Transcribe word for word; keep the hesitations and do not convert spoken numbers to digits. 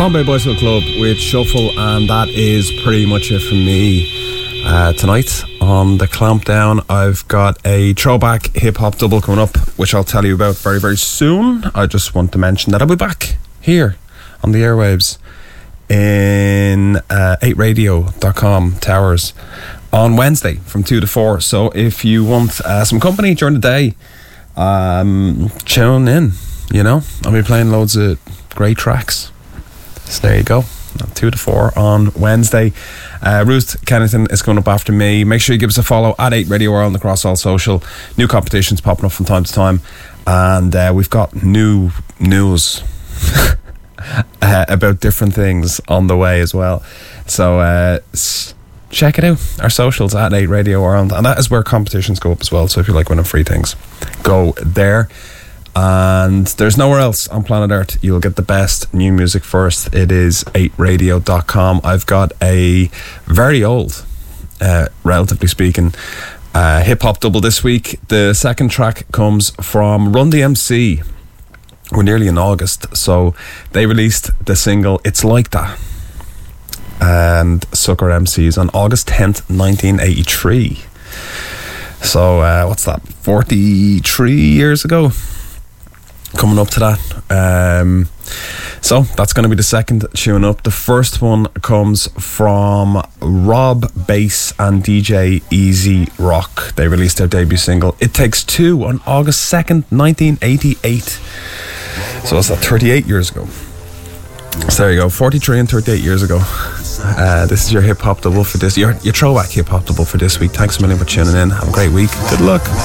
Bombay Bicycle Club with Shuffle, and that is pretty much it from me. Uh, tonight on the Clampdown, I've got a throwback hip-hop double coming up, which I'll tell you about very, very soon. I just want to mention that I'll be back here on the airwaves in uh, eight radio dot com Towers on Wednesday from two to four. So if you want uh, some company during the day, um, tune in, you know. I'll be playing loads of great tracks. So there you go. two to four on Wednesday. Uh, Ruth Kennington is going up after me. Make sure you give us a follow at eight Radio World across all social. New competitions popping up from time to time. And uh, we've got new news uh, about different things on the way as well. So uh, s- check it out. Our socials at eight Radio World. And that is where competitions go up as well. So if you like winning free things, go there. And there's nowhere else on planet Earth you'll get the best new music first. It is eight radio dot com. I've got a very old, uh, relatively speaking, uh, hip-hop double this week. The second track comes from Run D M C. We're nearly in August, so they released the single It's Like That and Sucker M Cs on August tenth, nineteen eighty-three. So uh, what's that, forty-three years ago? Coming up to that. Um, so that's going to be the second tune up. The first one comes from Rob Bass and D J Easy Rock. They released their debut single It Takes Two on August second, nineteen eighty-eight. So that's that thirty-eight years ago. So there you go, forty-three and thirty-eight years ago. Uh, this is your hip hop double for this, your, your throwback hip hop double for this week. Thanks a million for tuning in. Have a great week. Good luck.